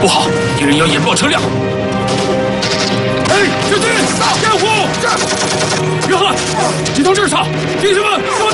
不好，敌人要引爆车辆！ 哎，将军，掩护！ 约翰，集到这儿上！弟兄们，跟我